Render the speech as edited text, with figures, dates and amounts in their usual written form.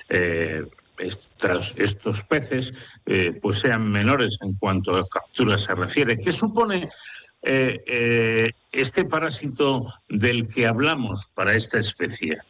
estos peces pues sean menores en cuanto a captura se refiere. ¿Qué supone este parásito del que hablamos para esta especie?